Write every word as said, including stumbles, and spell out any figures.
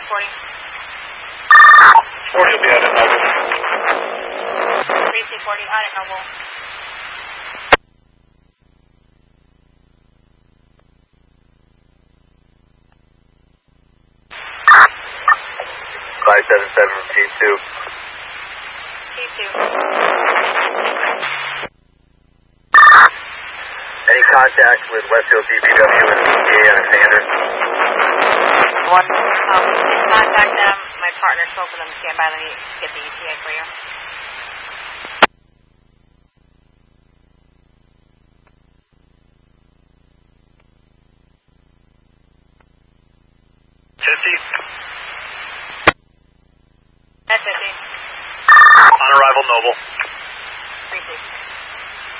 forty. forty will be out at Noble. three C forty out at Noble. five seven seven G two. G two. Any contact with Westfield D P W and E T A on Xander? One. Um, we did contact them. My partner spoke with them. Stand by. Let me get the E T A for you. fifty. That's fifty. On arrival, Noble.